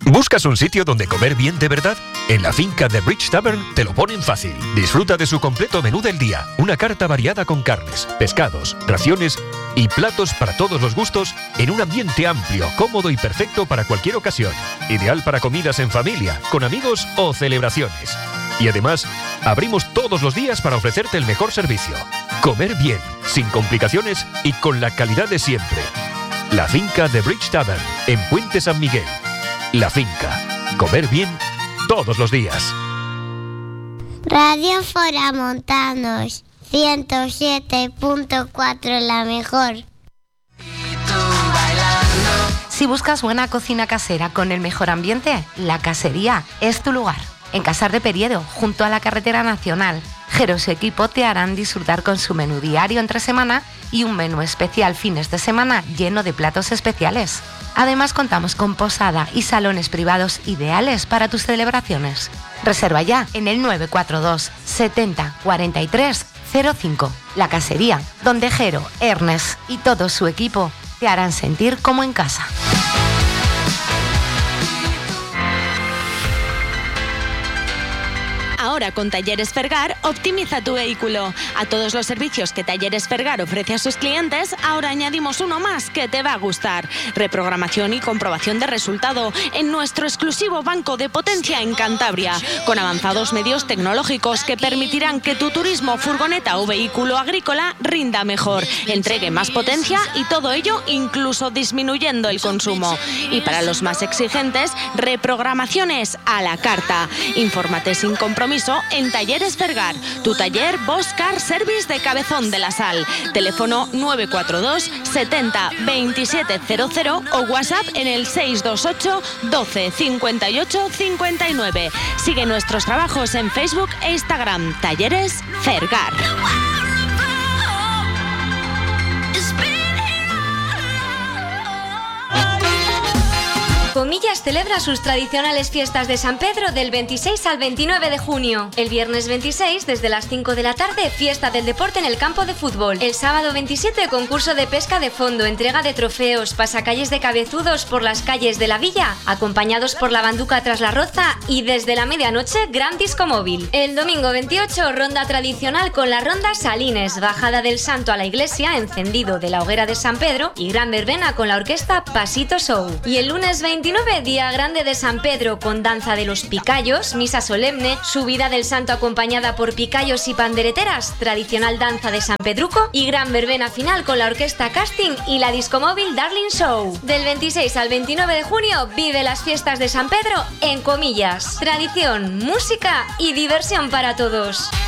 ¿Buscas un sitio donde comer bien de verdad? En la finca The Bridge Tavern te lo ponen fácil. Disfruta de su completo menú del día. Una carta variada con carnes, pescados, raciones y platos para todos los gustos en un ambiente amplio, cómodo y perfecto para cualquier ocasión. Ideal para comidas en familia, con amigos o celebraciones. Y además, abrimos todos los días para ofrecerte el mejor servicio. Comer bien, sin complicaciones y con la calidad de siempre. La finca The Bridge Tavern, en Puente San Miguel. La finca. Comer bien todos los días. Radio Foramontanos 107.4, la mejor. Si buscas buena cocina casera con el mejor ambiente, La Casería es tu lugar. En Casar de Periedo, junto a la carretera nacional, Jero y su equipo te harán disfrutar con su menú diario entre semana y un menú especial fines de semana lleno de platos especiales. Además, contamos con posada y salones privados ideales para tus celebraciones. Reserva ya en el 942 70 43 05. La Casería, donde Jero, Ernest y todo su equipo te harán sentir como en casa. Ahora con Talleres Fergar, optimiza tu vehículo. A todos los servicios que Talleres Fergar ofrece a sus clientes, ahora añadimos uno más que te va a gustar. Reprogramación y comprobación de resultado en nuestro exclusivo banco de potencia en Cantabria, con avanzados medios tecnológicos que permitirán que tu turismo, furgoneta o vehículo agrícola rinda mejor, entregue más potencia y todo ello incluso disminuyendo el consumo. Y para los más exigentes, reprogramaciones a la carta. Infórmate sin compromiso en Talleres Fergar, tu taller Bosch Car Service de Cabezón de la Sal. Teléfono 942 70 2700 o WhatsApp en el 628 12 58 59. Sigue nuestros trabajos en Facebook e Instagram. Talleres Fergar. Comillas celebra sus tradicionales fiestas de San Pedro del 26 al 29 de junio. El viernes 26, desde las 5 de la tarde, fiesta del deporte en el campo de fútbol. El sábado 27, concurso de pesca de fondo, entrega de trofeos, pasacalles de cabezudos por las calles de la villa, acompañados por la banduca Tras la Roza, y desde la medianoche, gran disco móvil. El domingo 28, ronda tradicional con la ronda Salines, bajada del santo a la iglesia, encendido de la hoguera de San Pedro y gran verbena con la orquesta Pasito Show. Y el lunes 29, día grande de San Pedro, con danza de los picayos, misa solemne, subida del santo acompañada por picayos y pandereteras, tradicional danza de San Pedruco y gran verbena final con la orquesta Casting y la discomóvil Darling Show. Del 26 al 29 de junio vive las fiestas de San Pedro en Comillas. Tradición, música y diversión para todos.